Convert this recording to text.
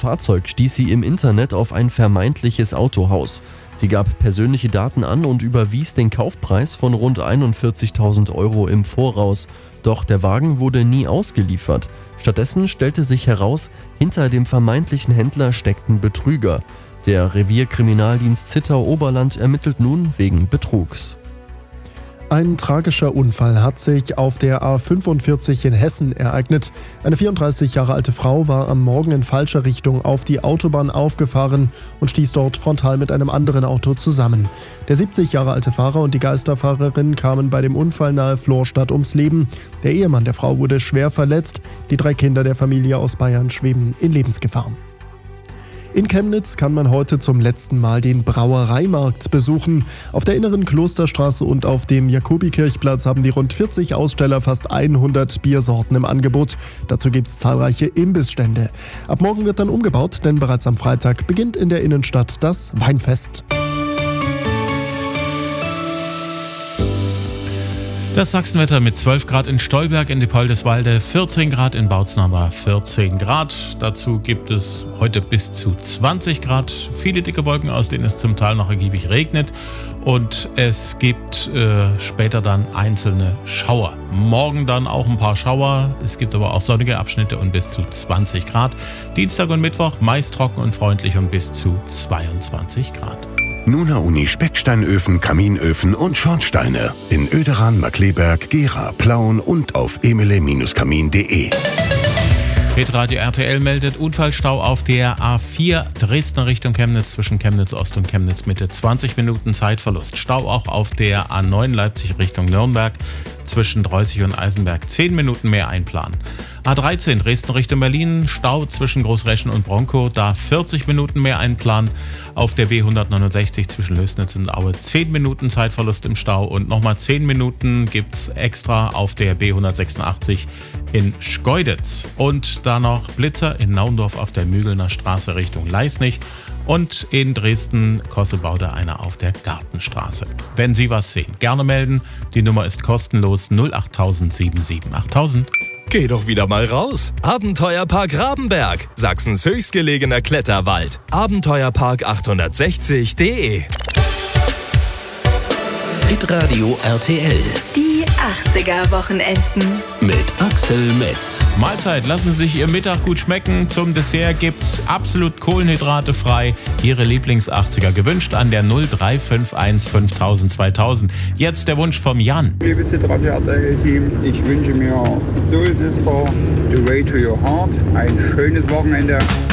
Fahrzeug stieß sie im Internet auf ein vermeintliches Autohaus. Sie gab persönliche Daten an und überwies den Kaufpreis von rund 41.000 € im Voraus. Doch der Wagen wurde nie ausgeliefert. Stattdessen stellte sich heraus, hinter dem vermeintlichen Händler steckten Betrüger. Der Revierkriminaldienst Zittau-Oberland ermittelt nun wegen Betrugs. Ein tragischer Unfall hat sich auf der A45 in Hessen ereignet. Eine 34 Jahre alte Frau war am Morgen in falscher Richtung auf die Autobahn aufgefahren und stieß dort frontal mit einem anderen Auto zusammen. Der 70 Jahre alte Fahrer und die Geisterfahrerin kamen bei dem Unfall nahe Florstadt ums Leben. Der Ehemann der Frau wurde schwer verletzt. Die 3 Kinder der Familie aus Bayern schweben in Lebensgefahr. In Chemnitz kann man heute zum letzten Mal den Brauereimarkt besuchen. Auf der inneren Klosterstraße und auf dem Jakobikirchplatz haben die rund 40 Aussteller fast 100 Biersorten im Angebot. Dazu gibt es zahlreiche Imbissstände. Ab morgen wird dann umgebaut, denn bereits am Freitag beginnt in der Innenstadt das Weinfest. Das Sachsenwetter mit 12 Grad in Stolberg in Diepoldeswalde, 14 Grad in Bautzen, 14 Grad. Dazu gibt es heute bis zu 20 Grad. Viele dicke Wolken, aus denen es zum Teil noch ergiebig regnet. Und es gibt später dann einzelne Schauer. Morgen dann auch ein paar Schauer. Es gibt aber auch sonnige Abschnitte und bis zu 20 Grad. Dienstag und Mittwoch meist trocken und freundlich und bis zu 22 Grad. Nuna Uni Specksteinöfen, Kaminöfen und Schornsteine in Oederan, Markkleeberg, Gera, Plauen und auf emele-kamin.de. Hitradio RTL meldet Unfallstau auf der A4 Dresden Richtung Chemnitz zwischen Chemnitz Ost und Chemnitz Mitte. 20 Minuten Zeitverlust. Stau auch auf der A9 Leipzig Richtung Nürnberg zwischen Dreußig und Eisenberg. 10 Minuten mehr einplanen. A13 Dresden Richtung Berlin. Stau zwischen Großreschen und Bronkow. Da 40 Minuten mehr einplanen. Auf der B169 zwischen Lößnitz und Aue 10 Minuten Zeitverlust im Stau. Und nochmal 10 Minuten gibt's extra auf der B186 in Schkeuditz. Und da noch Blitzer in Naundorf auf der Mügelner Straße Richtung Leisnig. Und in Dresden-Kossebaude einer auf der Gartenstraße. Wenn Sie was sehen, gerne melden. Die Nummer ist kostenlos 08000 77 8000. Geh doch wieder mal raus. Abenteuerpark Rabenberg, Sachsens höchstgelegener Kletterwald. Abenteuerpark860.de. Hitradio RTL Die 80er-Wochenenden. mit Axel Metz. Mahlzeit, lassen Sie sich Ihr Mittag gut schmecken. Zum Dessert gibt's absolut Kohlenhydrate frei. Ihre Lieblings-80er gewünscht an der 0351 5000 2000. Jetzt der Wunsch vom Jan. Liebes Hitradio RTL-Team, ich wünsche mir Soul Sister, The Way to Your Heart, ein schönes Wochenende.